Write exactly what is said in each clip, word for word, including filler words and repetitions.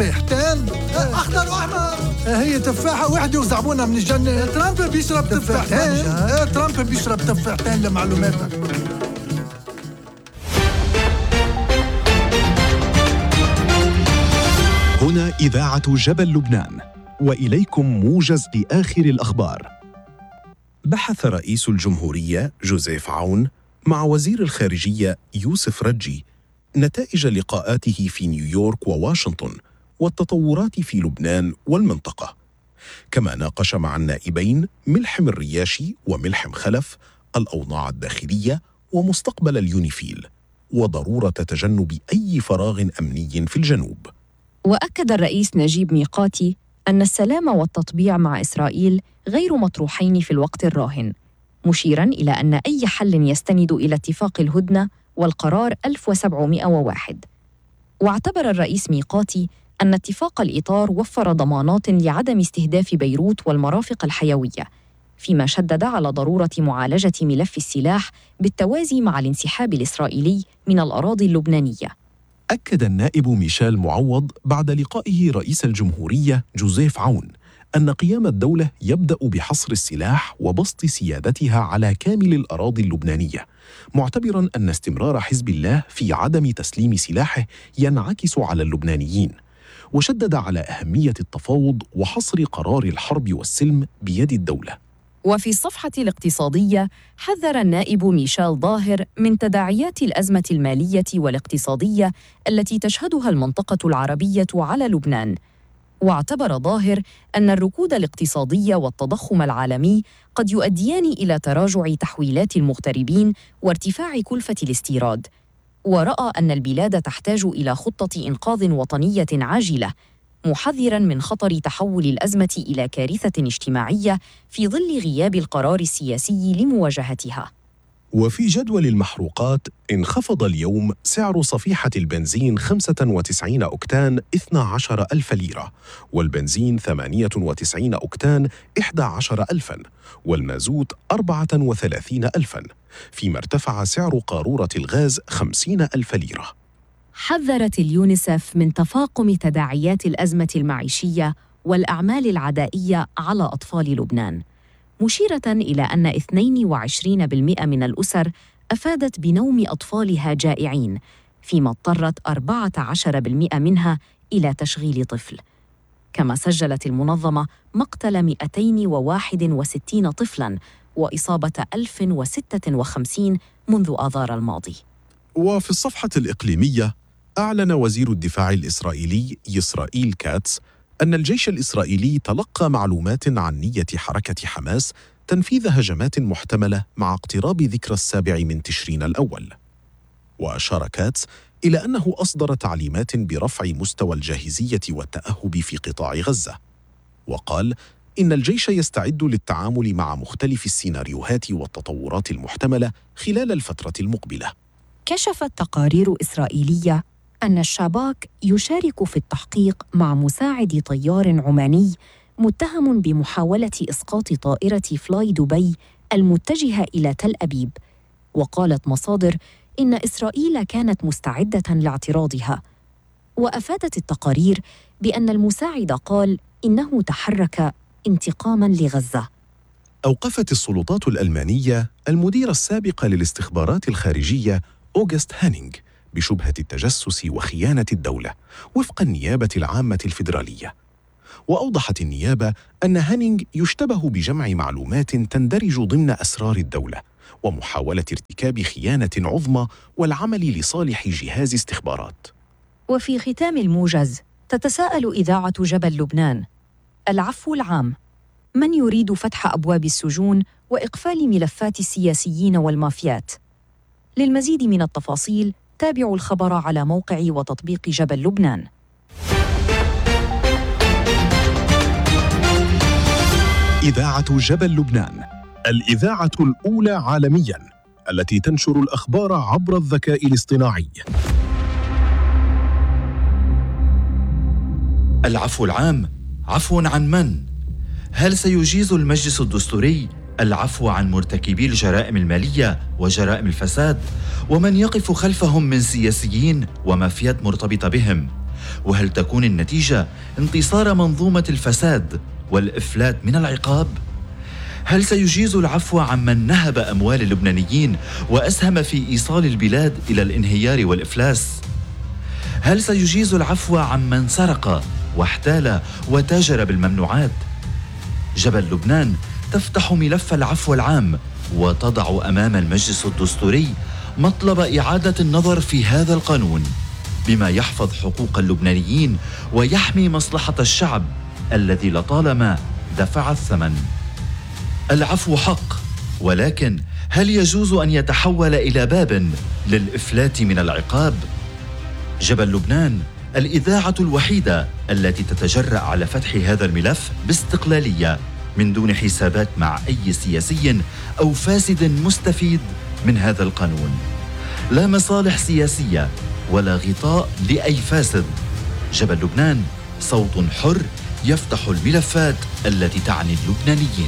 تفاحتين أخضر وأحمر. هي تفاحة واحدة وزعبونا من الجنة. ترامب بيشرب تفاحتين. ترامب بيشرب تفاحتين لمعلوماتك. هنا إذاعة جبل لبنان، وإليكم موجز لآخر الأخبار. بحث رئيس الجمهورية جوزيف عون مع وزير الخارجية يوسف رجي نتائج لقاءاته في نيويورك وواشنطن والتطورات في لبنان والمنطقة، كما ناقش مع النائبين ملحم الرياشي وملحم خلف الأوضاع الداخلية ومستقبل اليونيفيل وضرورة تجنب أي فراغ أمني في الجنوب. وأكد الرئيس نجيب ميقاتي أن السلام والتطبيع مع إسرائيل غير مطروحين في الوقت الراهن، مشيراً إلى أن أي حل يستند إلى اتفاق الهدنة والقرار ألف وسبعمائة وواحد. واعتبر الرئيس ميقاتي أن اتفاق الإطار وفر ضمانات لعدم استهداف بيروت والمرافق الحيوية، فيما شدد على ضرورة معالجة ملف السلاح بالتوازي مع الانسحاب الإسرائيلي من الأراضي اللبنانية. أكد النائب ميشيل معوض بعد لقائه رئيس الجمهورية جوزيف عون أن قيام الدولة يبدأ بحصر السلاح وبسط سيادتها على كامل الأراضي اللبنانية، معتبراً أن استمرار حزب الله في عدم تسليم سلاحه ينعكس على اللبنانيين، وشدد على أهمية التفاوض وحصر قرار الحرب والسلم بيد الدولة. وفي الصفحة الاقتصادية حذر النائب ميشيل ظاهر من تداعيات الأزمة المالية والاقتصادية التي تشهدها المنطقة العربية على لبنان، واعتبر ظاهر أن الركود الاقتصادي والتضخم العالمي قد يؤديان إلى تراجع تحويلات المغتربين وارتفاع كلفة الاستيراد، ورأى أن البلاد تحتاج إلى خطة إنقاذ وطنية عاجلة، محذراً من خطر تحول الأزمة إلى كارثة اجتماعية في ظل غياب القرار السياسي لمواجهتها. وفي جدول المحروقات انخفض اليوم سعر صفيحة البنزين خمسة وتسعين أكتان اثنتي عشرة ألف ليرة، والبنزين ثمانية وتسعين أكتان إحدى عشرة ألفاً، والمازوت أربعة وثلاثين ألفاً، فيما ارتفع سعر قارورة الغاز خمسين ألف ليرة. حذرت اليونيسف من تفاقم تداعيات الأزمة المعيشية والأعمال العدائية على أطفال لبنان، مشيرة إلى أن اثنين وعشرين بالمئة من الأسر أفادت بنوم أطفالها جائعين، فيما اضطرت أربعة عشر بالمئة منها إلى تشغيل طفل. كما سجلت المنظمة مقتل مئتين وواحد وستين طفلاً وإصابة ألف وستة وخمسين منذ آذار الماضي. وفي الصفحة الإقليمية أعلن وزير الدفاع الإسرائيلي إسرائيل كاتس أن الجيش الإسرائيلي تلقى معلومات عن نية حركة حماس تنفيذ هجمات محتملة مع اقتراب ذكرى السابع من تشرين الأول. وأشار كاتس إلى أنه أصدر تعليمات برفع مستوى الجاهزية والتأهب في قطاع غزة، وقال إن الجيش يستعد للتعامل مع مختلف السيناريوهات والتطورات المحتملة خلال الفترة المقبلة. كشفت تقارير إسرائيلية أن الشباك يشارك في التحقيق مع مساعد طيار عماني متهم بمحاولة إسقاط طائرة فلاي دبي المتجهة إلى تل أبيب، وقالت مصادر إن إسرائيل كانت مستعدة لاعتراضها. وأفادت التقارير بأن المساعد قال إنه تحرك انتقاماً لغزة. أوقفت السلطات الألمانية المدير السابق للاستخبارات الخارجية أوغست هانينغ بشبهة التجسس وخيانة الدولة وفق النيابة العامة الفيدرالية. وأوضحت النيابة أن هانينغ يشتبه بجمع معلومات تندرج ضمن أسرار الدولة ومحاولة ارتكاب خيانة عظمى والعمل لصالح جهاز استخبارات. وفي ختام الموجز تتساءل إذاعة جبل لبنان: العفو العام، من يريد فتح أبواب السجون وإقفال ملفات السياسيين والمافيات؟ للمزيد من التفاصيل تابعوا الخبر على موقع وتطبيق جبل لبنان. إذاعة جبل لبنان، الإذاعة الأولى عالمياً التي تنشر الأخبار عبر الذكاء الاصطناعي. العفو العام، عفو عن من؟ هل سيجيز المجلس الدستوري العفو عن مرتكبي الجرائم المالية وجرائم الفساد ومن يقف خلفهم من سياسيين ومافيات مرتبطة بهم؟ وهل تكون النتيجة انتصار منظومة الفساد والإفلات من العقاب؟ هل سيجيز العفو عمن نهب أموال اللبنانيين وأسهم في إيصال البلاد إلى الانهيار والإفلاس؟ هل سيجيز العفو عمن سرق واحتال وتاجر بالممنوعات؟ جبل لبنان تفتح ملف العفو العام وتضع أمام المجلس الدستوري مطلب إعادة النظر في هذا القانون بما يحفظ حقوق اللبنانيين ويحمي مصلحة الشعب الذي لطالما دفع الثمن. العفو حق، ولكن هل يجوز أن يتحول إلى باب للإفلات من العقاب؟ جبل لبنان الإذاعة الوحيدة التي تتجرأ على فتح هذا الملف باستقلالية من دون حسابات مع أي سياسي أو فاسد مستفيد من هذا القانون. لا مصالح سياسية ولا غطاء لأي فاسد. جبل لبنان صوت حر يفتح الملفات التي تعني اللبنانيين.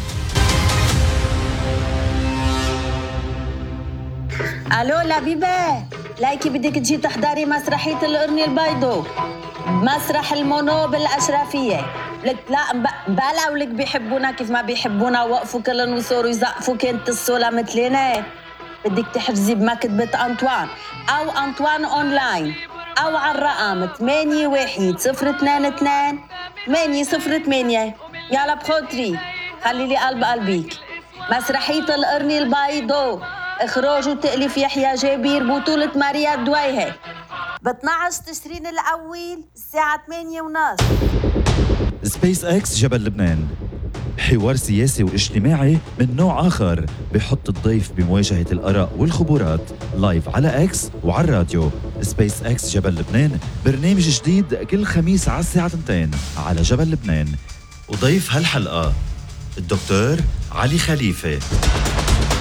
الو لبيبه، لايكي بدك تجي تحضري مسرحية القرن البيضو مسرح المونو بالأشرفية. لك لا مبالغ ولك بيحبونا كيف ما بيحبونا، وقفوا كلن وصوروا يزقفوا كنت الصولة مثلنا. بدك تحجزي بمكتبة أنطوان أو أنطوان أونلاين أو على الرقم ثمانية واحد صفر اثنين اثنين ثمانية صفر ثمانية. يلا بخاطري خلي لي قلب قلبيك. مسرحية القرن البيضو، إخراج وتأليف يحيى جابير، بطولة ماريا الدويهة، ب اثنعش تشرين الأول الساعة ثمانية ونص. سبيس اكس جبل لبنان، حوار سياسي واجتماعي من نوع آخر بحط الضيف بمواجهة الآراء والخبرات، لايف على اكس وعلى الراديو. سبيس اكس جبل لبنان برنامج جديد كل خميس على الساعة اثنتين على جبل لبنان. وضيف هالحلقة الدكتور علي خليفة.